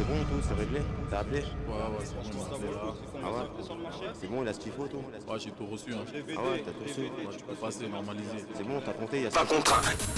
c'est bon, tout, c'est réglé. T'as appelé? Ouais, c'est bon, il m'a appelé là. Ah ouais? C'est bon, il a ce qu'il faut, tout. Ouais, j'ai tout reçu, hein. Ah ouais, t'as tout reçu? Ouais, tu peux passer, normaliser. C'est bon, t'as compté, il y a ce Pas qu'il faut. contraint.